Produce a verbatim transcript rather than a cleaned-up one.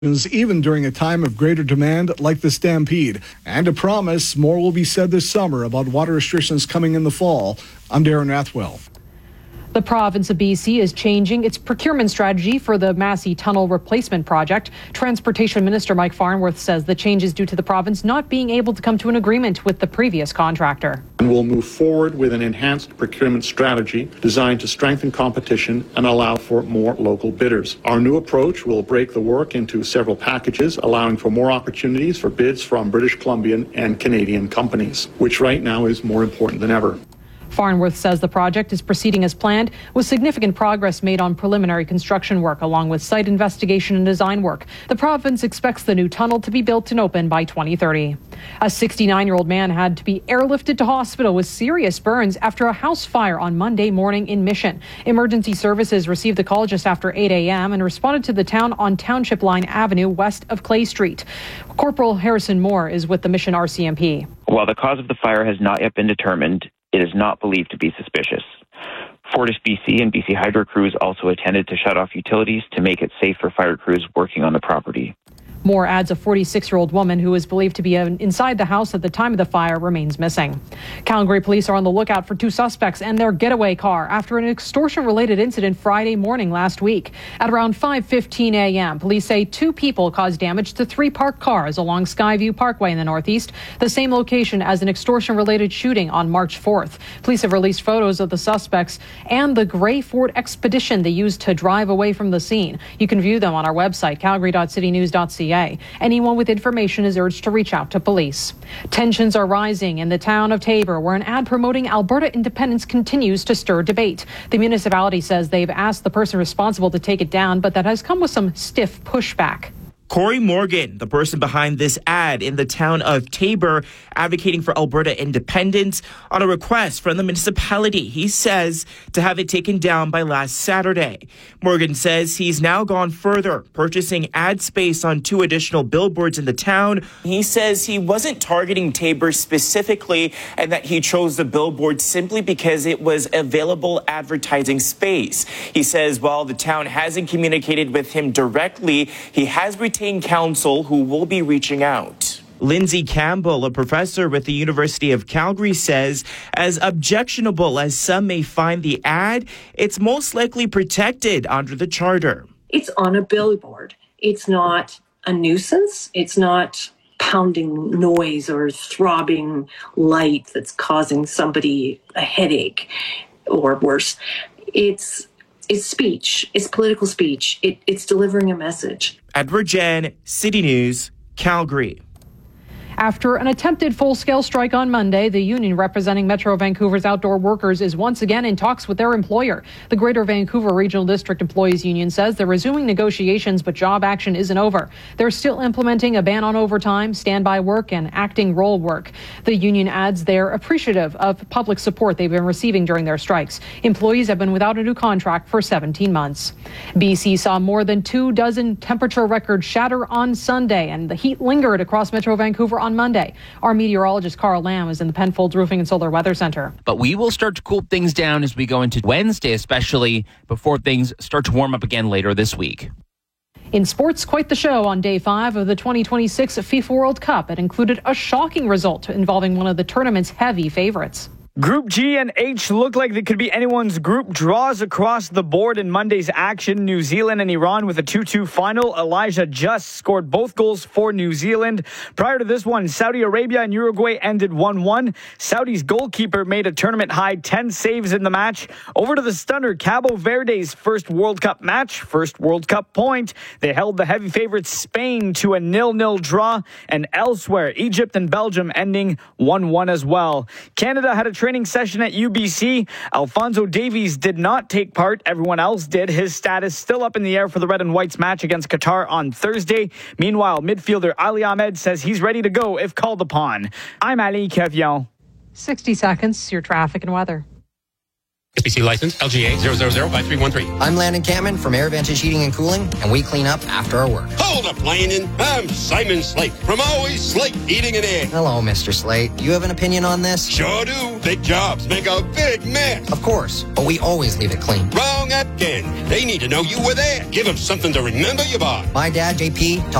even during a time of greater demand like the Stampede. And a promise, more will be said this summer about water restrictions coming in the fall. I'm Darren Rathwell. The province of B C is changing its procurement strategy for the Massey Tunnel Replacement Project. Transportation Minister Mike Farnworth says the change is due to the province not being able to come to an agreement with the previous contractor. And we'll move forward with an enhanced procurement strategy designed to strengthen competition and allow for more local bidders. Our new approach will break the work into several packages, allowing for more opportunities for bids from British Columbian and Canadian companies, which right now is more important than ever. Farnworth says the project is proceeding as planned, with significant progress made on preliminary construction work, along with site investigation and design work. The province expects the new tunnel to be built and open by twenty thirty. A sixty-nine-year-old man had to be airlifted to hospital with serious burns after a house fire on Monday morning in Mission. Emergency services received the call just after eight a.m. and responded to the town on Township Line Avenue west of Clay Street. Corporal Harrison Moore is with the Mission R C M P. While the cause of the fire has not yet been determined, it is not believed to be suspicious. Fortis B C and B C Hydro crews also attended to shut off utilities to make it safe for fire crews working on the property. Moore adds a forty-six-year-old woman who is believed to be inside the house at the time of the fire remains missing. Calgary police are on the lookout for two suspects and their getaway car after an extortion-related incident Friday morning last week. At around five fifteen a.m., police say two people caused damage to three parked cars along Skyview Parkway in the northeast, the same location as an extortion-related shooting on March fourth. Police have released photos of the suspects and the gray Ford Expedition they used to drive away from the scene. You can view them on our website, calgary dot city news dot c a. Anyone with information is urged to reach out to police. Tensions are rising in the town of Taber, where an ad promoting Alberta independence continues to stir debate. The municipality says they've asked the person responsible to take it down, but that has come with some stiff pushback. Corey Morgan, the person behind this ad in the town of Taber, advocating for Alberta independence on a request from the municipality, he says, to have it taken down by last Saturday. Morgan says he's now gone further, purchasing ad space on two additional billboards in the town. He says he wasn't targeting Taber specifically and that he chose the billboard simply because it was available advertising space. He says while the town hasn't communicated with him directly, he has retained counsel who will be reaching out. Lindsay Campbell, a professor with the University of Calgary, says as objectionable as some may find the ad, it's most likely protected under the charter. It's on a billboard. It's not a nuisance. It's not pounding noise or throbbing light that's causing somebody a headache or worse. It's It's speech. It's political speech. It, it's delivering a message. Edward Jen, City News, Calgary. After an attempted full-scale strike on Monday, the union representing Metro Vancouver's outdoor workers is once again in talks with their employer. The Greater Vancouver Regional District Employees Union says they're resuming negotiations, but job action isn't over. They're still implementing a ban on overtime, standby work, and acting role work. The union adds they're appreciative of public support they've been receiving during their strikes. Employees have been without a new contract for seventeen months. B C saw more than two dozen temperature records shatter on Sunday, and the heat lingered across Metro Vancouver on Monday. Our meteorologist Carl Lamb is in the Penfolds Roofing and Solar Weather Center. But we will start to cool things down as we go into Wednesday, especially before things start to warm up again later this week. In sports, quite the show on day five of the twenty twenty-six FIFA World Cup. It included a shocking result involving one of the tournament's heavy favorites. Group G and H look like they could be anyone's group. Draws across the board in Monday's action. New Zealand and Iran with a two two final. Elijah Just scored both goals for New Zealand. Prior to this one, Saudi Arabia and Uruguay ended one one. Saudi's goalkeeper made a tournament-high ten saves in the match. Over to the stunner, Cabo Verde's first World Cup match, first World Cup point. They held the heavy favorites Spain to a nil nil draw. And elsewhere, Egypt and Belgium ending one one as well. Canada had a training session at U B C. Alphonso Davies did not take part. Everyone else did. His status still up in the air for the Red and Whites match against Qatar on Thursday. Meanwhile, midfielder Ali Ahmed says he's ready to go if called upon. I'm Ali Kevion. sixty seconds, your traffic and weather. S B C license L G A zero zero zero five three one three. I'm Landon Cameron from Air Vantage Heating and Cooling, and we clean up after our work. Hold up, Landon. I'm Simon Slate from Always Slate Heating and Air. Hello, Mister Slate. You have an opinion on this? Sure do. Big jobs make a big mess. Of course, but we always leave it clean. Wrong again. They need to know you were there. Give them something to remember you by. My dad, J P, taught